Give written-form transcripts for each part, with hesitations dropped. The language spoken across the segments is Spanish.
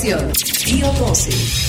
Estación Río 12.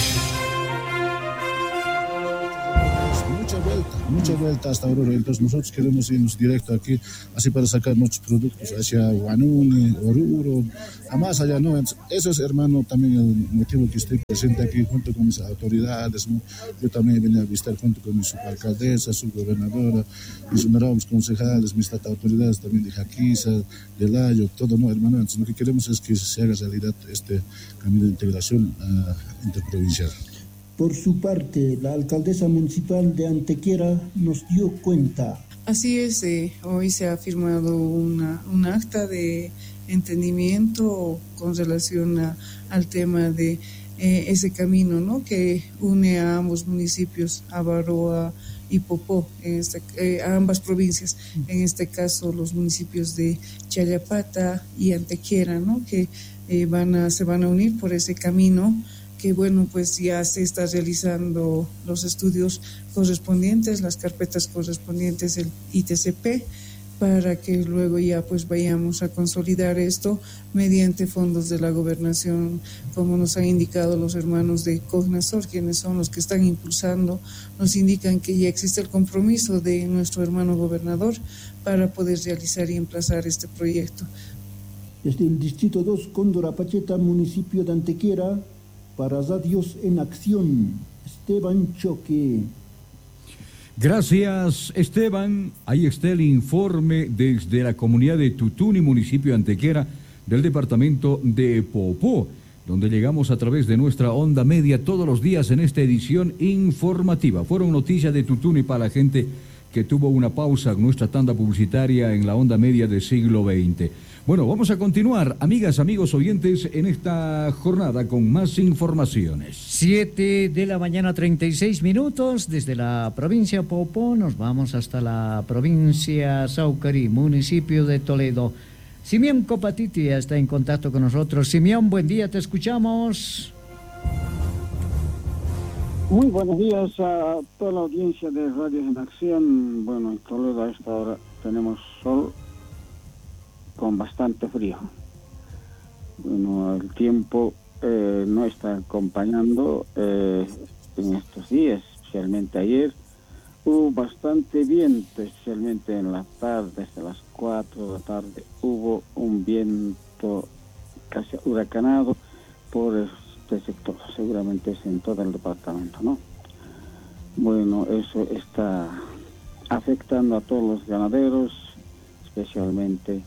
Mucha vuelta hasta Aurora. Entonces nosotros queremos irnos directo aquí, así para sacar nuestros productos hacia Huanuni, Oruro, a más allá, ¿no? Entonces, eso es, hermano, también el motivo que estoy presente aquí junto con mis autoridades, ¿no? Yo también vine a visitar junto con mi subalcaldesa, su gobernadora, mis honorables concejales, mis autoridades también de Jaquiza, de Layo, todo, ¿no, hermano? Entonces, lo que queremos es que se haga realidad este camino de integración interprovincial. Por su parte, la alcaldesa municipal de Antequera nos dio cuenta. Así es, hoy se ha firmado un acta de entendimiento con relación al tema de ese camino, ¿no?, que une a ambos municipios, a Baroa y Popó, a ambas provincias, en este caso los municipios de Chayapata y Antequera, ¿no?, que se van a unir por ese camino, que bueno, pues ya se está realizando los estudios correspondientes, las carpetas correspondientes del ITCP, para que luego ya pues vayamos a consolidar esto mediante fondos de la gobernación, como nos han indicado los hermanos de COGNASOR, quienes son los que están impulsando, nos indican que ya existe el compromiso de nuestro hermano gobernador para poder realizar y emplazar este proyecto. Desde el Distrito 2, Cóndor Apacheta, municipio de Antequera, para Radios en Acción, Esteban Choque. Gracias, Esteban. Ahí está el informe desde la comunidad de Tutuni, municipio de Antequera, del departamento de Popó, donde llegamos a través de nuestra onda media todos los días en esta edición informativa. Fueron noticias de Tutuni para la gente que tuvo una pausa en nuestra tanda publicitaria en la onda media del siglo XX. Bueno, vamos a continuar, amigas, amigos oyentes, en esta jornada con más informaciones. 7:36 a.m. Desde la provincia de Popó nos vamos hasta la provincia Saucarí, municipio de Toledo. Simeón Copatiti está en contacto con nosotros. Simeón, buen día, te escuchamos. Muy buenos días a toda la audiencia de Radio en Acción. Bueno, en Toledo a esta hora tenemos sol con bastante frío. Bueno, el tiempo no está acompañando en estos días, especialmente ayer. Hubo bastante viento, especialmente en la tarde, desde las 4 de la tarde. Hubo un viento casi huracanado por este sector, seguramente es en todo el departamento, ¿no? Bueno, eso está afectando a todos los ganaderos, especialmente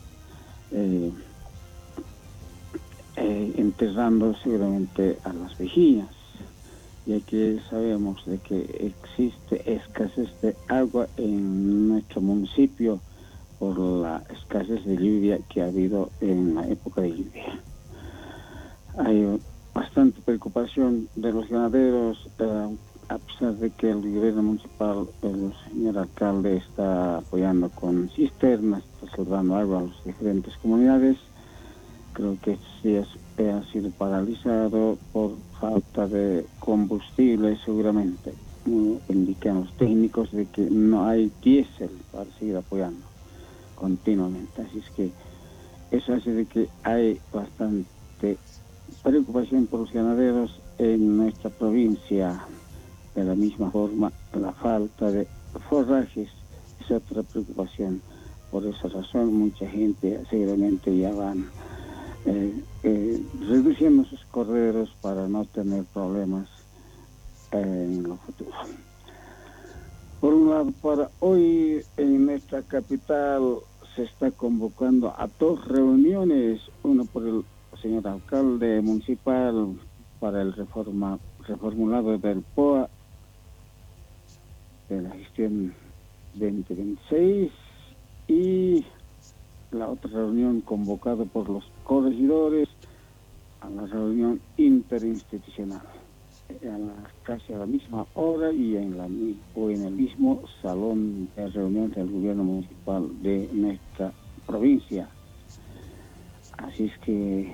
enterrando seguramente a las vejigas, ya que sabemos de que existe escasez de agua en nuestro municipio por la escasez de lluvia que ha habido en la época de lluvia. Hay bastante preocupación de los ganaderos, a pesar de que el gobierno municipal, el señor alcalde, está apoyando con cisternas, trasladando agua a las diferentes comunidades. Creo que estos días ha sido paralizado por falta de combustible, seguramente. Indican los técnicos de que no hay diésel para seguir apoyando continuamente. Así es que eso hace de que hay bastante preocupación por los ganaderos en nuestra provincia. De la misma forma, la falta de forrajes es otra preocupación. Por esa razón, mucha gente seguramente ya van reduciendo sus corderos para no tener problemas en lo futuro. Por un lado, para hoy en nuestra capital se está convocando a 2 reuniones, uno por el señor alcalde municipal para el reformulado del POA de la gestión 2026 y la otra reunión convocada por los corregidores a la reunión interinstitucional casi a la misma hora y en el mismo salón de reunión del gobierno municipal de nuestra provincia. Así es que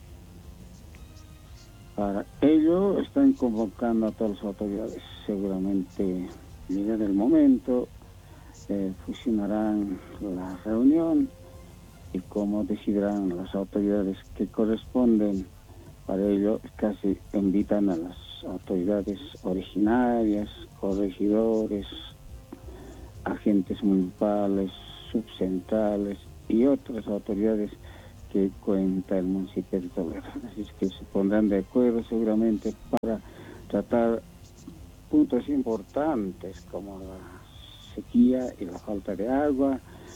para ello están convocando a todas las autoridades. Seguramente llegado el momento fusionarán la reunión y como decidirán las autoridades que corresponden Para ello casi invitan a las autoridades originarias, corregidores, agentes municipales, subcentrales y otras autoridades que cuenta el municipio de Toledo. Así es que se pondrán de acuerdo seguramente para tratar puntos importantes como la sequía y la falta de agua,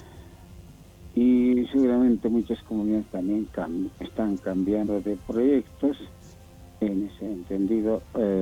y seguramente muchas comunidades también están cambiando de proyectos. En ese entendido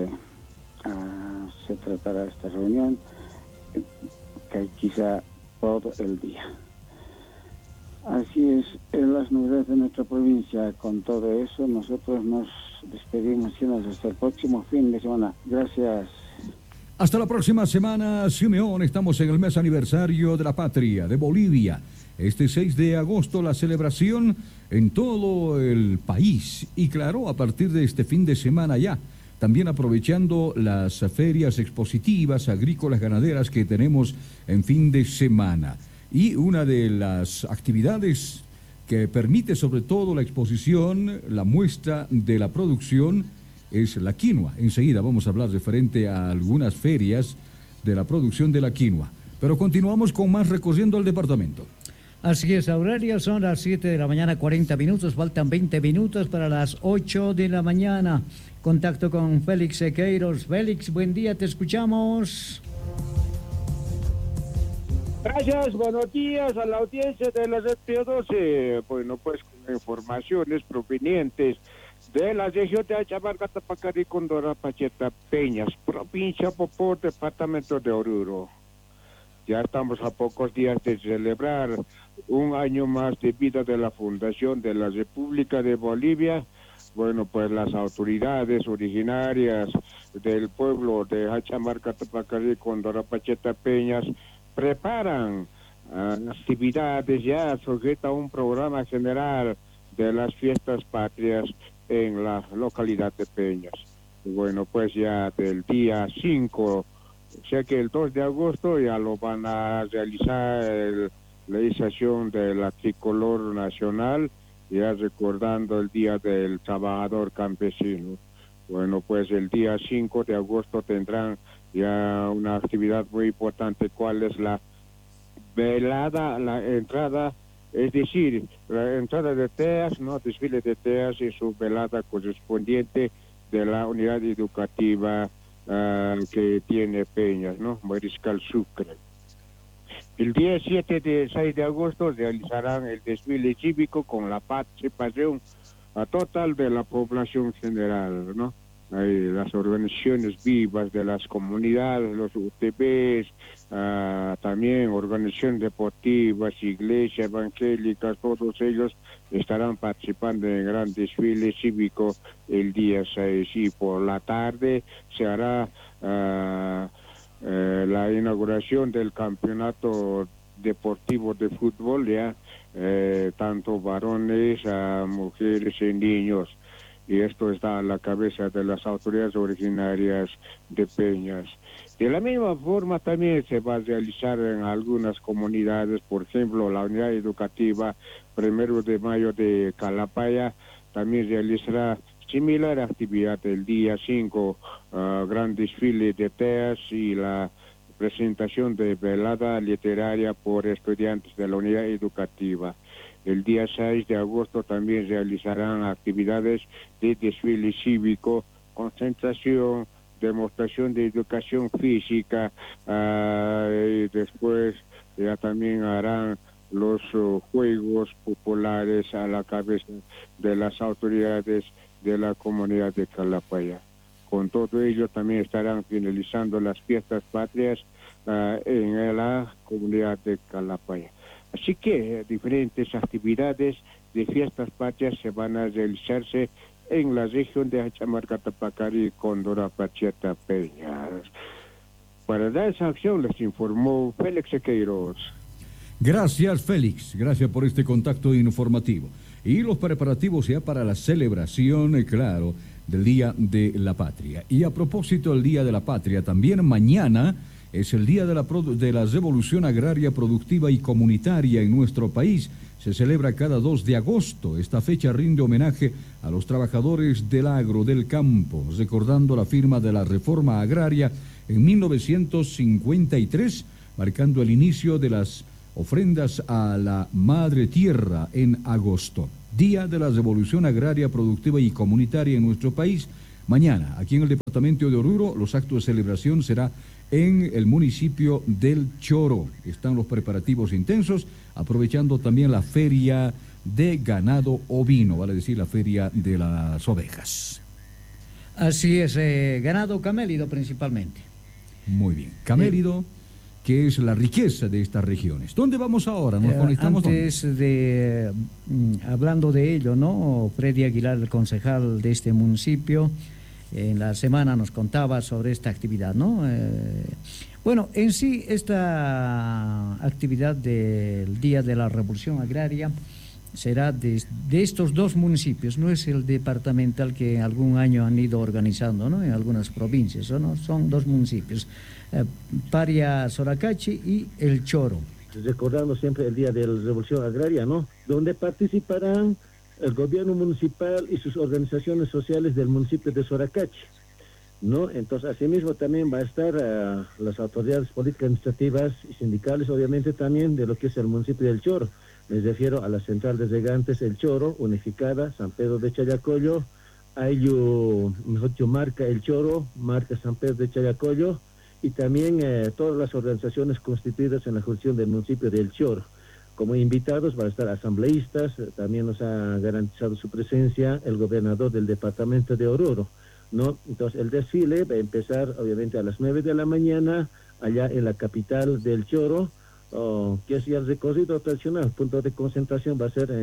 se tratará esta reunión que quizá todo el día. Así es, en las novedades de nuestra provincia. Con todo eso nosotros nos despedimos y hasta el próximo fin de semana. Gracias. Hasta la próxima semana, Simeón. Estamos en el mes aniversario de la patria de Bolivia. Este 6 de agosto la celebración en todo el país. Y claro, a partir de este fin de semana ya, también aprovechando las ferias expositivas, agrícolas, ganaderas que tenemos en fin de semana. Y una de las actividades que permite sobre todo la exposición, la muestra de la producción, es la quinoa. Enseguida vamos a hablar referente a algunas ferias de la producción de la quinoa. Pero continuamos con más recorriendo el departamento. Así es, Aurelio, son las 7 de la mañana, 40 minutos, faltan 20 minutos para las 8 de la mañana. Contacto con Félix Sequeiros. Félix, buen día, te escuchamos. Gracias, buenos días a la audiencia de la Red Pío 12. Bueno, pues con informaciones provenientes de la región de Achamarca, Tapacari, Condora, Pacheta, Peñas, provincia Popó, departamento de Oruro. Ya estamos a pocos días de celebrar un año más de vida de la Fundación de la República de Bolivia. Bueno, pues las autoridades originarias del pueblo de Achamarca, Tapacari, Condora, Pacheta, Peñas preparan actividades ya sujeta a un programa general de las fiestas patrias en la localidad de Peñas. Y bueno, pues ya del día 5, o sea que el 2 de agosto ya lo van a realizar la ización de la tricolor nacional, ya recordando el Día del Trabajador Campesino. Bueno, pues el día 5 de agosto tendrán ya una actividad muy importante, cuál es la velada, la entrada, es decir, la entrada de TEAS, ¿no? Desfile de TEAS y su velada correspondiente de la unidad educativa que tiene Peñas, ¿no? Mariscal Sucre. El día 6 de agosto realizarán el desfile cívico con la participación total de la población general, ¿no? Las organizaciones vivas de las comunidades, los UTBs, también organizaciones deportivas, iglesias evangélicas, todos ellos estarán participando en el gran desfile cívico el día 6, y por la tarde se hará la inauguración del campeonato deportivo de fútbol, ya tanto varones, mujeres y niños. Y esto está a la cabeza de las autoridades originarias de Peñas. De la misma forma también se va a realizar en algunas comunidades, por ejemplo, la unidad educativa 1 de mayo de Calapaya también realizará similar actividad el día 5, gran desfile de TEAS y la presentación de velada literaria por estudiantes de la unidad educativa. El día 6 de agosto también realizarán actividades de desfile cívico, concentración, demostración de educación física, y después ya también harán los juegos populares a la cabeza de las autoridades de la comunidad de Calapaya. Con todo ello también estarán finalizando las fiestas patrias en la comunidad de Calapaya. Así que diferentes actividades de fiestas patrias se van a realizarse en la región de Achamarca, Tapacari, Condora, Pacheta, Peñas. Para dar esa acción les informó Félix Sequeiros. Gracias, Félix. Gracias por este contacto informativo. Y los preparativos ya para la celebración, claro, del Día de la Patria. Y a propósito del Día de la Patria, también mañana es el Día de la Revolución Agraria, Productiva y Comunitaria en nuestro país. Se celebra cada 2 de agosto. Esta fecha rinde homenaje a los trabajadores del agro, del campo, recordando la firma de la reforma agraria en 1953, marcando el inicio de las ofrendas a la Madre Tierra en agosto. Día de la Revolución Agraria, Productiva y Comunitaria en nuestro país. Mañana, aquí en el departamento de Oruro, los actos de celebración será en el municipio del Choro. Están los preparativos intensos, aprovechando también la feria de ganado ovino, vale decir, la feria de las ovejas. Así es, ganado camélido principalmente. Muy bien, camélido, que es la riqueza de estas regiones. ¿Dónde vamos ahora? ¿Nos conectamos? Antes de, hablando de ello, ¿no? Freddy Aguilar, el concejal de este municipio, en la semana nos contaba sobre esta actividad, ¿no? Bueno, en sí, esta actividad del Día de la Revolución Agraria será de estos 2 municipios, no es el departamental que algún año han ido organizando, ¿no? En algunas provincias, ¿no? Son 2 municipios, Paria, Soracachi y El Choro. Recordando siempre el Día de la Revolución Agraria, ¿no? Donde participarán el gobierno municipal y sus organizaciones sociales del municipio de Soracachi, ¿no? Entonces, asimismo también va a estar las autoridades políticas, administrativas y sindicales, obviamente también de lo que es el municipio del Choro. Me refiero a la central de regantes El Choro, unificada, San Pedro de Challacollo, Ayllu, mejor dicho, marca El Choro, marca San Pedro de Challacollo, y también todas las organizaciones constituidas en la jurisdicción del municipio del Choro. Como invitados van a estar asambleístas, también nos ha garantizado su presencia el gobernador del departamento de Oruro, ¿no? Entonces el desfile va a empezar obviamente a las 9 de la mañana, allá en la capital del Choro, que es ya el recorrido tradicional. Punto de concentración va a ser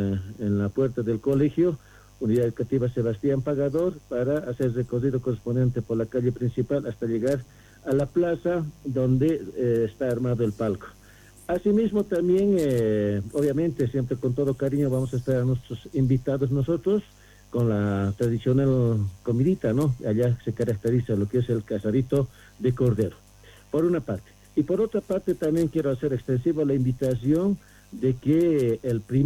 en la puerta del colegio, Unidad Educativa Sebastián Pagador, para hacer el recorrido correspondiente por la calle principal hasta llegar a la plaza donde está armado el palco. Asimismo también, obviamente, siempre con todo cariño vamos a estar a nuestros invitados nosotros con la tradicional comidita, ¿no? Allá se caracteriza lo que es el casadito de cordero, por una parte. Y por otra parte también quiero hacer extensiva la invitación de que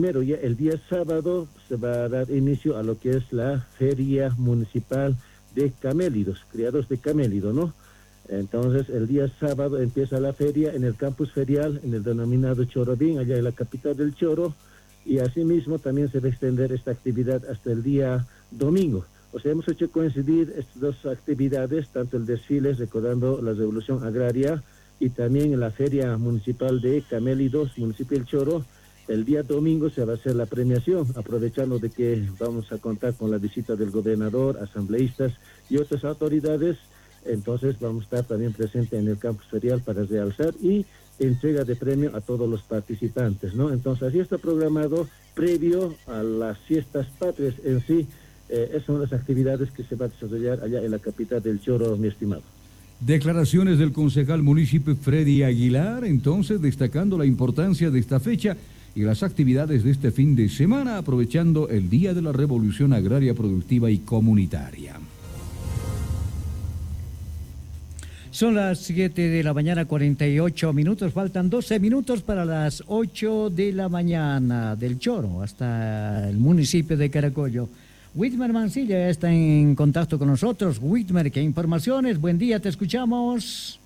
el día sábado se va a dar inicio a lo que es la Feria Municipal de Camélidos, criados de camélido, ¿no? Entonces, el día sábado empieza la feria en el campus ferial, en el denominado Chorobín, allá en la capital del Choro, y asimismo también se va a extender esta actividad hasta el día domingo. O sea, hemos hecho coincidir estas 2 actividades, tanto el desfile recordando la Revolución Agraria y también la Feria Municipal de Camélidos, municipio del Choro. El día domingo se va a hacer la premiación, aprovechando de que vamos a contar con la visita del gobernador, asambleístas y otras autoridades. Entonces vamos a estar también presentes en el campus ferial para realzar y entrega de premio a todos los participantes, ¿no? Entonces así está programado previo a las fiestas patrias en sí. Esas son las actividades que se van a desarrollar allá en la capital del Choro, mi estimado. Declaraciones del concejal municipio Freddy Aguilar, entonces destacando la importancia de esta fecha y las actividades de este fin de semana, aprovechando el Día de la Revolución Agraria, Productiva y Comunitaria. Son las 7 de la mañana, 48 minutos. Faltan 12 minutos para las 8 de la mañana del Choro hasta el municipio de Caracollo. Whitmer Mancilla ya está en contacto con nosotros. Whitmer, ¿qué informaciones? Buen día, te escuchamos.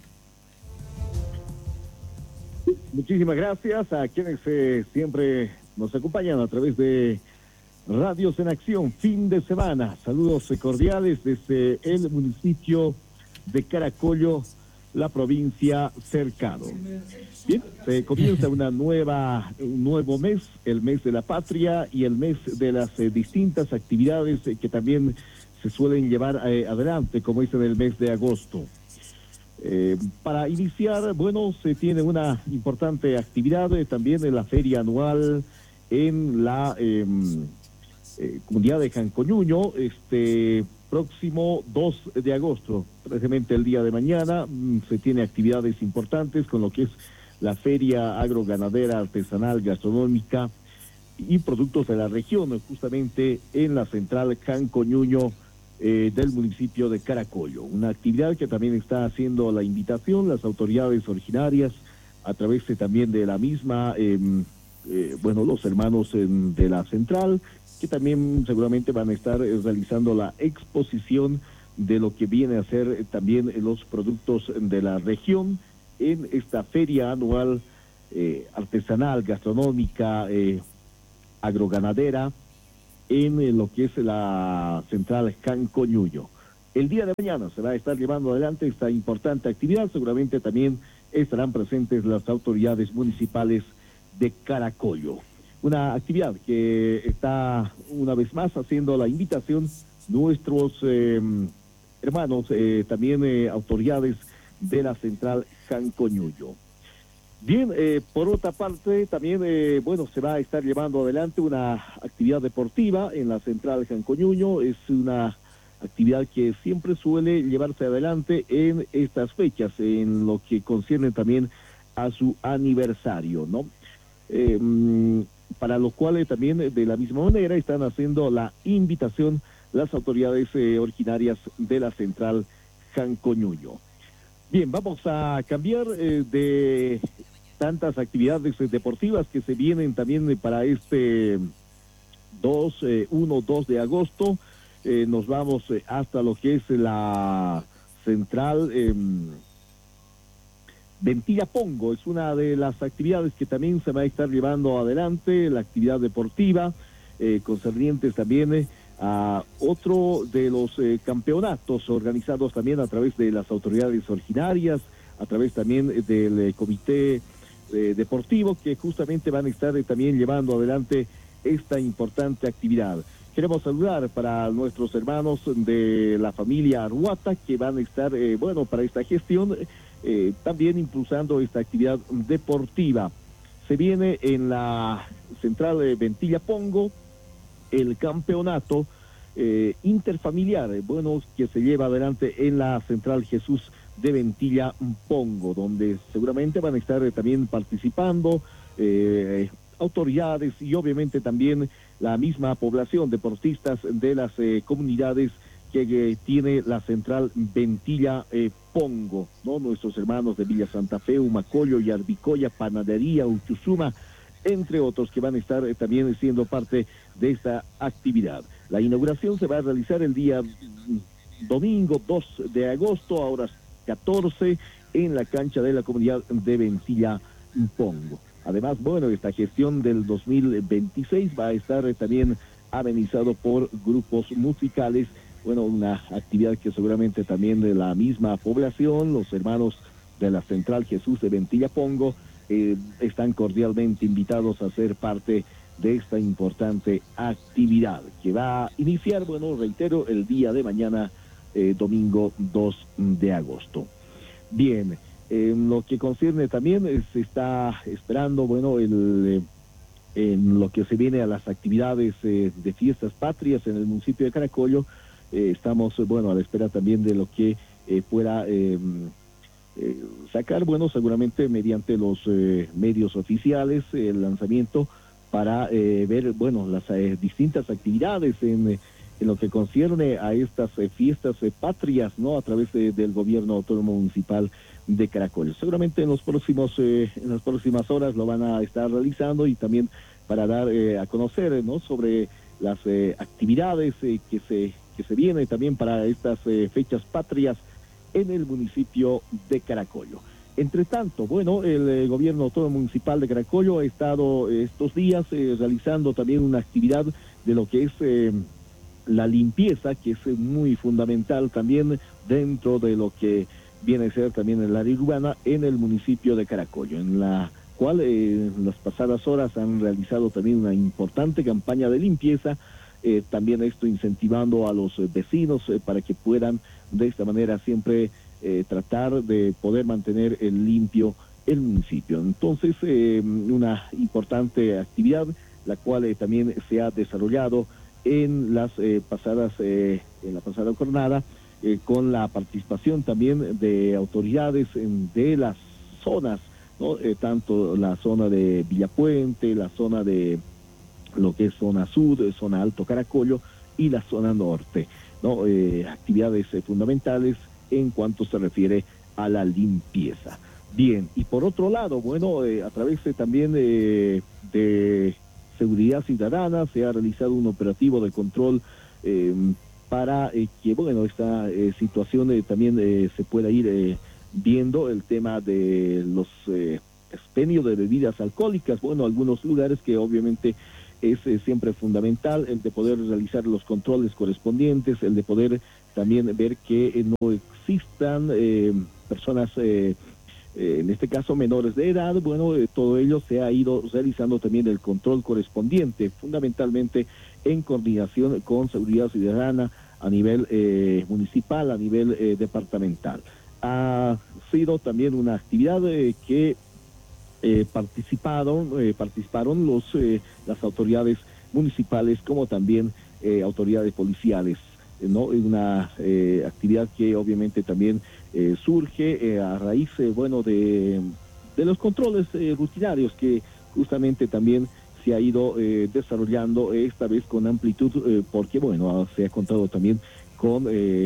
Muchísimas gracias a quienes siempre nos acompañan a través de Radios en Acción, fin de semana. Saludos cordiales desde el municipio de Caracollo, la provincia Cercado. Bien, se comienza un nuevo mes, el mes de la patria y el mes de las distintas actividades que también se suelen llevar adelante, como es en el mes de agosto. Para iniciar, bueno, se tiene una importante actividad también en la feria anual en la comunidad de Jancoñuño, próximo 2 de agosto, precisamente el día de mañana, se tiene actividades importantes con lo que es la feria agroganadera, artesanal, gastronómica y productos de la región, justamente en la central Jancoñuño del municipio de Caracollo. Una actividad que también está haciendo la invitación las autoridades originarias a través también de la misma, los hermanos de la central, que también seguramente van a estar realizando la exposición de lo que viene a ser también los productos de la región en esta feria anual artesanal, gastronómica, agroganadera, en lo que es la central Jancoñuño. El día de mañana se va a estar llevando adelante esta importante actividad. Seguramente también estarán presentes las autoridades municipales de Caracollo. Una actividad que está una vez más haciendo la invitación nuestros hermanos, también autoridades de la central Jancoñuyo. Bien, por otra parte, también, se va a estar llevando adelante una actividad deportiva en la central Jancoñuño. Es una actividad que siempre suele llevarse adelante en estas fechas, en lo que concierne también a su aniversario, ¿no? Para lo cual también de la misma manera están haciendo la invitación las autoridades originarias de la central Jancoñuyo. Bien, vamos a cambiar de tantas actividades deportivas que se vienen también para este 2 de agosto. Nos vamos hasta lo que es la central Ventilla Pongo. Es una de las actividades que también se va a estar llevando adelante, la actividad deportiva, concernientes también a otro de los campeonatos organizados también a través de las autoridades originarias, a través también del comité deportivo, que justamente van a estar también llevando adelante esta importante actividad. Queremos saludar para nuestros hermanos de la familia Arhuata, que van a estar, para esta gestión, también impulsando esta actividad deportiva. Se viene en la central de Ventilla Pongo el campeonato interfamiliar, que se lleva adelante en la central Jesús de Ventilla Pongo, donde seguramente van a estar también participando autoridades y obviamente también la misma población, deportistas de las comunidades que tiene la central Ventilla Pongo, ¿no? Nuestros hermanos de Villa Santa Fe, Humacoyo, Yarbicoya, Panadería, Uchusuma, entre otros que van a estar también siendo parte de esta actividad. La inauguración se va a realizar el día domingo 2 de agosto, a horas 14, en la cancha de la comunidad de Ventilla Pongo. Además, esta gestión del 2026 va a estar también amenizado por grupos musicales, una actividad que seguramente también de la misma población, los hermanos de la central Jesús de Ventilla Pongo, están cordialmente invitados a ser parte de esta importante actividad que va a iniciar, reitero, el día de mañana, domingo 2 de agosto. Bien, en lo que concierne también se está esperando, en lo que se viene a las actividades de fiestas patrias en el municipio de Caracollo, estamos, a la espera también de lo que pueda sacar, seguramente mediante los medios oficiales, el lanzamiento para ver, las distintas actividades en lo que concierne a estas fiestas patrias, ¿no? A través del gobierno autónomo municipal de Caracollo. Seguramente en las próximas horas lo van a estar realizando y también para dar a conocer, ¿no? Sobre las actividades que se vienen también para estas fechas patrias en el municipio de Caracollo. Entre tanto, el gobierno autónomo municipal de Caracollo ha estado estos días realizando también una actividad de lo que es la limpieza, que es muy fundamental también dentro de lo que viene a ser también el área urbana en el municipio de Caracollo, en la cual en las pasadas horas han realizado también una importante campaña de limpieza, también esto incentivando a los vecinos para que puedan de esta manera siempre tratar de poder mantener limpio el municipio. Entonces, una importante actividad, la cual también se ha desarrollado en la pasada jornada, con la participación también de autoridades de las zonas, ¿no? Tanto la zona de Villapuente, la zona de lo que es zona sur, zona Alto Caracollo y la zona norte, ¿no? Actividades fundamentales en cuanto se refiere a la limpieza. Bien, y por otro lado, bueno, a través también de Seguridad Ciudadana se ha realizado un operativo de control para que, bueno, esta situación también se pueda ir viendo el tema de los expendios de bebidas alcohólicas. Bueno, algunos lugares que obviamente es siempre fundamental el de poder realizar los controles correspondientes, el de poder también ver que no existan personas, en este caso menores de edad. Bueno, todo ello se ha ido realizando también el control correspondiente, fundamentalmente en coordinación con Seguridad Ciudadana a nivel municipal, a nivel departamental. Ha sido también una actividad que participaron las autoridades municipales como también autoridades policiales, ¿no? Una actividad que obviamente también surge a raíz bueno de los controles rutinarios que justamente también se ha ido desarrollando esta vez con amplitud, porque bueno, se ha contado también con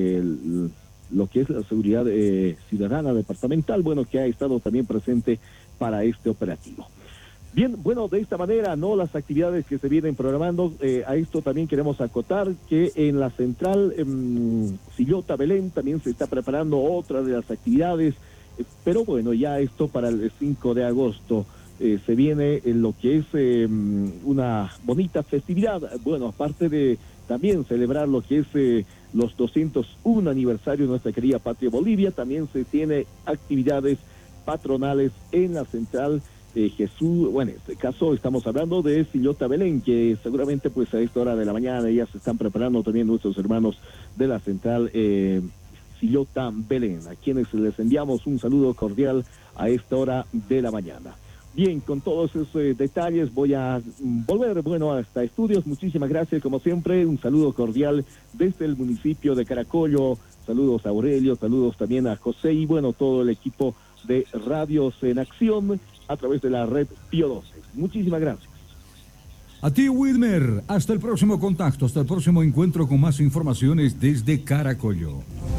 lo que es la Seguridad Ciudadana departamental, bueno, que ha estado también presente para este operativo. Bien, bueno, de esta manera, ¿no? Las actividades que se vienen programando, a esto también queremos acotar que en la central Sillota Belén también se está preparando otra de las actividades, pero bueno, ya esto para el 5 de agosto se viene en lo que es una bonita festividad. Bueno, aparte de también celebrar lo que es los 201 aniversario de nuestra querida patria Bolivia, también se tiene actividades patronales en la central Jesús. Bueno, en este caso estamos hablando de Sillota Belén, que seguramente pues a esta hora de la mañana ya se están preparando también nuestros hermanos de la central Sillota Belén, a quienes les enviamos un saludo cordial a esta hora de la mañana. Bien, con todos esos detalles voy a volver, bueno, hasta estudios. Muchísimas gracias, como siempre, un saludo cordial desde el municipio de Caracollo. Saludos a Aurelio, saludos también a José y bueno, todo el equipo de Radios en Acción a través de la red Pío 12. Muchísimas gracias. A ti, Widmer. Hasta el próximo contacto, hasta el próximo encuentro con más informaciones desde Caracollo.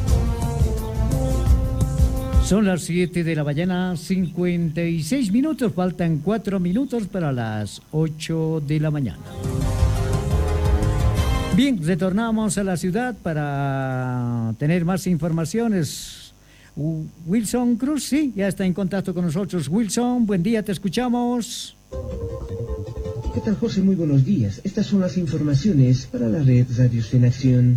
Son las 7 de la mañana, 56 minutos, faltan 4 minutos para las 8 de la mañana. Bien, retornamos a la ciudad para tener más informaciones. Wilson Cruz, sí, ya está en contacto con nosotros. Wilson, buen día, te escuchamos. ¿Qué tal, José? Muy buenos días. Estas son las informaciones para la red Radios en Acción.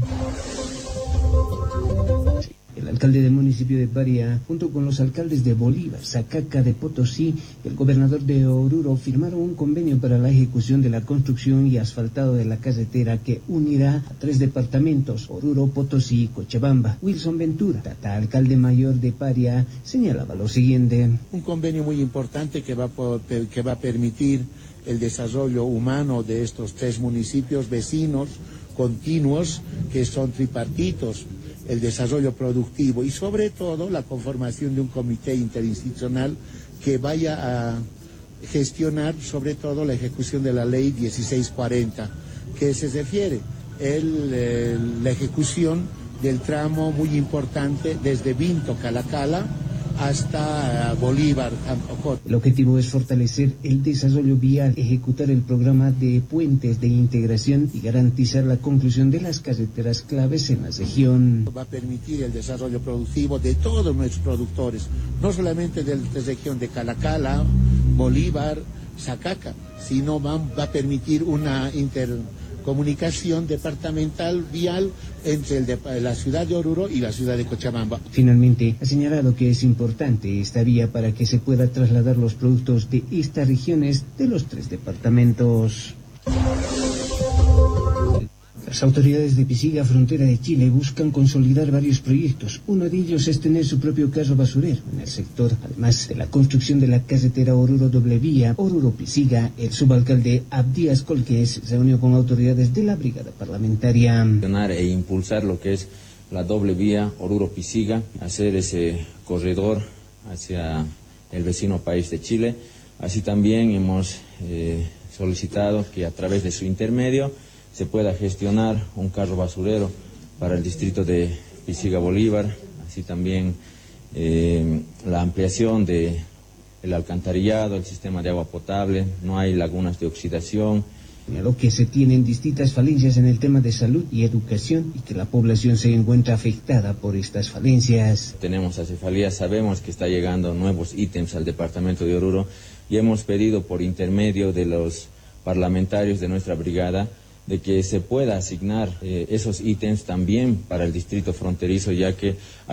El alcalde del municipio de Paria, junto con los alcaldes de Bolívar, Sacaca, de Potosí y el gobernador de Oruro, firmaron un convenio para la ejecución de la construcción y asfaltado de la carretera que unirá a 3 departamentos, Oruro, Potosí y Cochabamba. Wilson Ventura, alcalde mayor de Paria, señalaba lo siguiente. Un convenio muy importante que va a permitir el desarrollo humano de estos 3 municipios vecinos, continuos, que son tripartitos, el desarrollo productivo y sobre todo la conformación de un comité interinstitucional que vaya a gestionar sobre todo la ejecución de la ley 1640, que se refiere la ejecución del tramo muy importante desde Vinto, Calacala, hasta Bolívar. El objetivo es fortalecer el desarrollo vial, ejecutar el programa de puentes de integración y garantizar la conclusión de las carreteras claves en la región. Va a permitir el desarrollo productivo de todos nuestros productores, no solamente de la región de Calacala, Bolívar, Sacaca, sino va a permitir una intercomunicación departamental vial entre la ciudad de Oruro y la ciudad de Cochabamba. Finalmente, ha señalado que es importante esta vía para que se pueda trasladar los productos de estas regiones de los 3 departamentos. Las autoridades de Pisiga, frontera de Chile, buscan consolidar varios proyectos. Uno de ellos es tener su propio carro basurero en el sector. Además de la construcción de la carretera Oruro doble vía, Oruro-Pisiga, el subalcalde Abdías Colques se reunió con autoridades de la brigada parlamentaria. E impulsar lo que es la doble vía Oruro-Pisiga, hacer ese corredor hacia el vecino país de Chile. Así también hemos solicitado que a través de su intermedio se pueda gestionar un carro basurero para el distrito de Pisiga Bolívar, así también la ampliación de el alcantarillado, el sistema de agua potable, no hay lagunas de oxidación. Señaló que se tienen distintas falencias en el tema de salud y educación y que la población se encuentra afectada por estas falencias. Tenemos acefalía, sabemos que está llegando nuevos ítems al departamento de Oruro y hemos pedido por intermedio de los parlamentarios de nuestra brigada de que se pueda asignar esos ítems también para el distrito fronterizo, ya que hay